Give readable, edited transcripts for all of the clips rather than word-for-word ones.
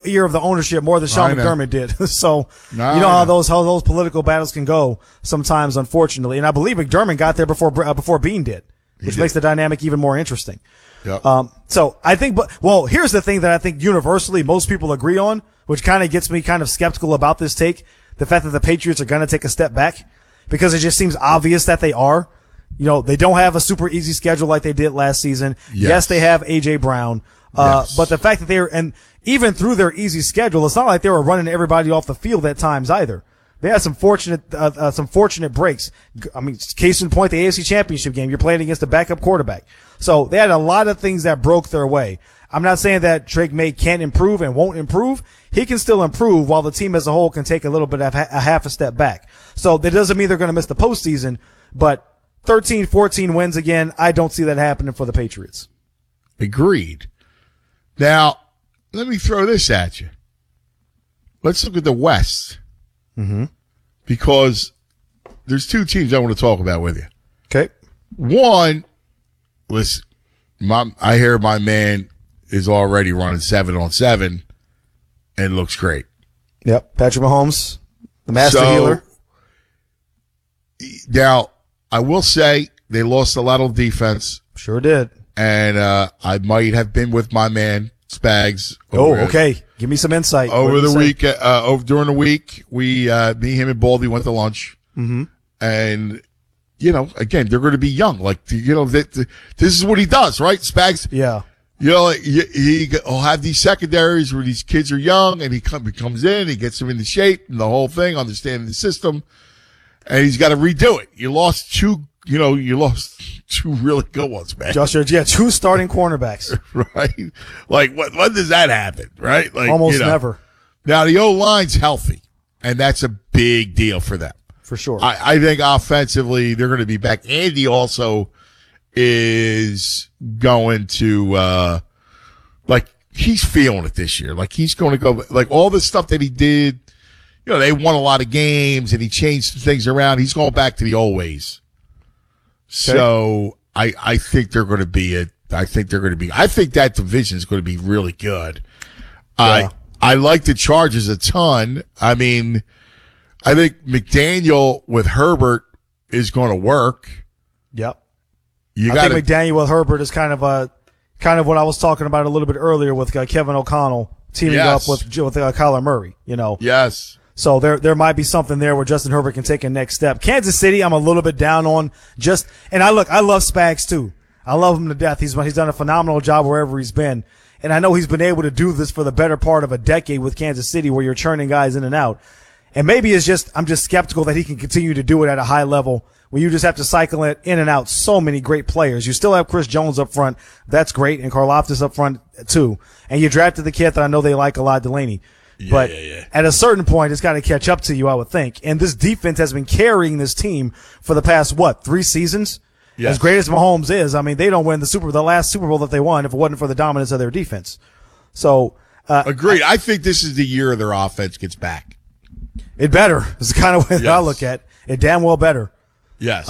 ear of the ownership more than Sean McDermott did. So you know how those political battles can go sometimes, unfortunately. And I believe McDermott got there before Beane did, which makes the dynamic even more interesting. Yep. So I think, here's the thing that I think universally most people agree on, which kind of gets me kind of skeptical about this take. The fact that the Patriots are going to take a step back, because it just seems obvious that they are. You know, they don't have a super easy schedule like they did last season. Yes, they have A.J. Brown. But the fact that and even through their easy schedule, it's not like they were running everybody off the field at times either. They had some fortunate breaks. I mean, case in point, the AFC Championship game, you're playing against a backup quarterback. So they had a lot of things that broke their way. I'm not saying that Drake May can't improve and won't improve. He can still improve while the team as a whole can take a little bit of a half a step back. So that doesn't mean they're going to miss the postseason, but 13, 14 wins again, I don't see that happening for the Patriots. Agreed. Now, let me throw this at you. Let's look at the West. Mm-hmm. Because there's two teams I want to talk about with you. Okay. One, listen, I hear my man is already running 7-on-7 and looks great. Yep. Patrick Mahomes, the master healer. Now, I will say they lost a lot of defense. Sure did. And I might have been with my man, Spags. Okay. Give me some insight. Over the week, during the week, me, him, and Baldy went to lunch. Mm-hmm. And, you know, again, they're going to be young. Like, you know, this is what he does, right? Spags. Yeah. You know, he'll have these secondaries where these kids are young, and he comes in, he gets them into shape and the whole thing, understanding the system, and he's got to redo it. You lost two really good ones, man. Two starting cornerbacks. Right? Like, when does that happen, right? Like, almost never. Now, the O-line's healthy, and that's a big deal for them. For sure. I think offensively, they're going to be back. Andy also is going to, he's feeling it this year. Like, he's going to go, like, all the stuff that he did, you know, they won a lot of games and he changed some things around. He's going back to the old ways. Okay. So I think they're going to be I think that division is going to be really good. Yeah. I like the Chargers a ton. I mean, I think McDaniel with Herbert is going to work. Yep. I think McDaniel with Herbert is kind of what I was talking about a little bit earlier with Kevin O'Connell teaming up with Kyler Murray, you know. Yes. So there might be something there where Justin Herbert can take a next step. Kansas City, I'm a little bit down on and I love Spags too. I love him to death. He's done a phenomenal job wherever he's been. And I know he's been able to do this for the better part of a decade with Kansas City where you're churning guys in and out. And maybe I'm just skeptical that he can continue to do it at a high level when you just have to cycle it in and out so many great players. You still have Chris Jones up front. That's great. And Karlaftis up front too. And you drafted the kid that I know they like a lot, Delaney. But at a certain point, it's got to catch up to you, I would think. And this defense has been carrying this team for the past, 3 seasons? Yes. As great as Mahomes is, I mean, they don't win the last Super Bowl that they won if it wasn't for the dominance of their defense. So, agreed. I think this is the year their offense gets back. It better. It's the kind of way that I look at it. Damn well better. Yes.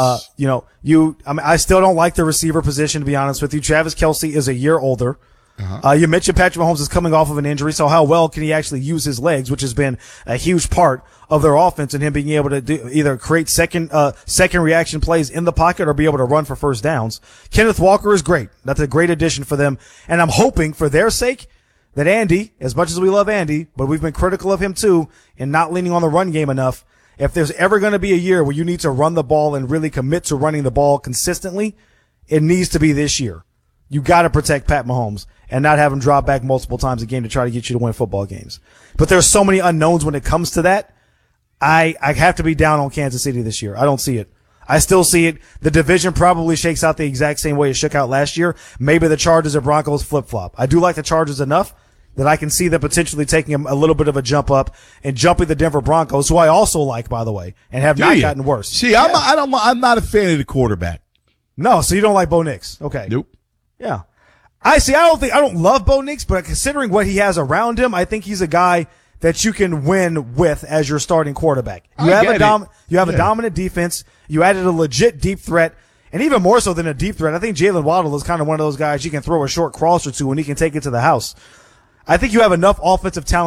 I still don't like the receiver position, to be honest with you. Travis Kelce is a year older. Uh-huh. You mentioned Patrick Mahomes is coming off of an injury, so how well can he actually use his legs, which has been a huge part of their offense and him being able to either create second reaction plays in the pocket or be able to run for first downs. Kenneth Walker is great. That's a great addition for them. And I'm hoping for their sake that Andy, as much as we love Andy, but we've been critical of him too and not leaning on the run game enough. If there's ever going to be a year where you need to run the ball and really commit to running the ball consistently, it needs to be this year. You got to protect Pat Mahomes and not have him drop back multiple times a game to try to get you to win football games. But there's so many unknowns when it comes to that. I have to be down on Kansas City this year. I don't see it. I still see it. The division probably shakes out the exact same way it shook out last year. Maybe the Chargers or Broncos flip-flop. I do like the Chargers enough that I can see them potentially taking a little bit of a jump up and jumping the Denver Broncos, who I also like, by the way, and have not gotten worse. See, I'm not a fan of the quarterback. No, so you don't like Bo Nix. Okay. Nope. Yeah. I don't love Bo Nix, but considering what he has around him, I think he's a guy that you can win with as your starting quarterback. You have a dominant defense. You added a legit deep threat. And even more so than a deep threat, I think Jalen Waddle is kind of one of those guys you can throw a short cross or two and he can take it to the house. I think you have enough offensive talent